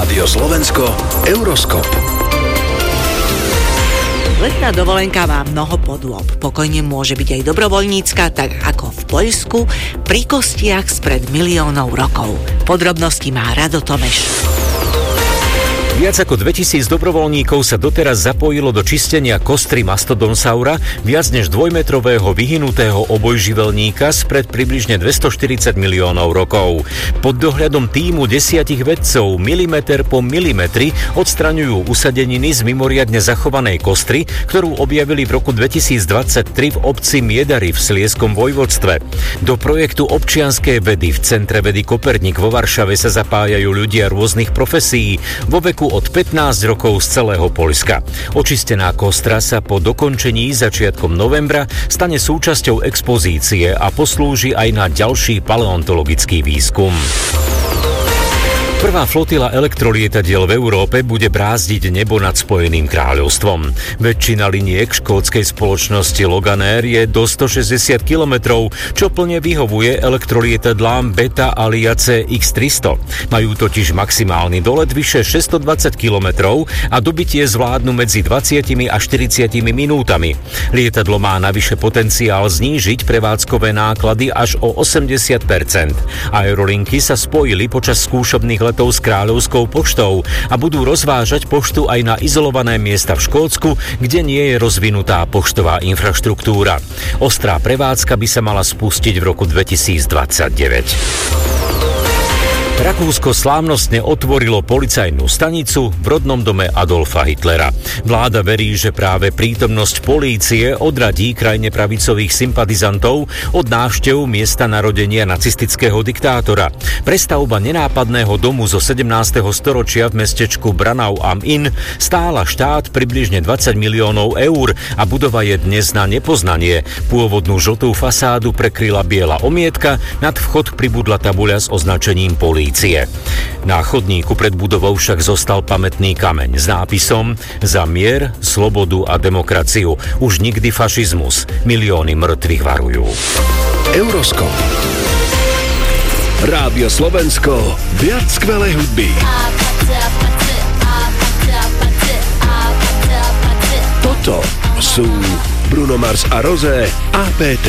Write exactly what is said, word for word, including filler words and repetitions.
Rádio Slovensko, Euroskop. Letná dovolenka má mnoho podôb. Pokojne môže byť aj dobrovoľnícka, tak ako v Poľsku, pri kostiach spred miliónov rokov. Podrobnosti má Rado Tomeš. Viac ako dvetisíc dobrovoľníkov sa doteraz zapojilo do čistenia kostry mastodonsaura, viac než dvojmetrového vyhynutého obojživelníka spred približne dvestoštyridsať miliónov rokov. Pod dohľadom tímu desiatich vedcov milimeter po milimetri odstraňujú usadeniny z mimoriadne zachovanej kostry, ktorú objavili v roku dvetisícdvadsaťtri v obci Miedary v Slieskom vojvodstve. Do projektu občianskej vedy v Centre vedy Koperník vo Varšave sa zapájajú ľudia rôznych profesií vo veku od pätnásť rokov z celého Poľska. Očistená kostra sa po dokončení začiatkom novembra stane súčasťou expozície a poslúži aj na ďalší paleontologický výskum. Prvá flotila elektrolietadiel v Európe bude brázdiť nebo nad Spojeným kráľovstvom. Väčšina liniek škótskej spoločnosti Loganair je do stošesťdesiat kilometrov, čo plne vyhovuje elektrolietadlám Beta Aliace iks tristo. Majú totiž maximálny dolet vyše šesťstodvadsať kilometrov a dobitie zvládnu medzi dvadsiatimi a štyridsiatimi minútami. Lietadlo má navyše potenciál znížiť prevádzkové náklady až o osemdesiat percent. Aerolinky sa spojili počas skúšobných letov s Kráľovskou poštou a budú rozvážať poštu aj na izolované miesta v Škótsku, kde nie je rozvinutá poštová infraštruktúra. Ostrá prevádzka by sa mala spustiť v roku dvetisícdvadsaťdeväť. Rakúsko slávnostne otvorilo policajnú stanicu v rodnom dome Adolfa Hitlera. Vláda verí, že práve prítomnosť polície odradí krajne pravicových sympatizantov od návštev miesta narodenia nacistického diktátora. Prestavba nenápadného domu zo sedemnásteho storočia v mestečku Branau am Inn stála štát približne dvadsať miliónov eur a budova je dnes na nepoznanie. Pôvodnú žltú fasádu prekryla biela omietka, nad vchod pribudla tabuľa s označením polície. Na chodníku pred budovou však zostal pamätný kameň s nápisom Za mier, slobodu a demokraciu. Už nikdy fašizmus. Milióny mŕtvych varujú. Euroskop. Rádio Slovensko. Viac skvelej hudby. Toto sú Bruno Mars a Rosé á pé té.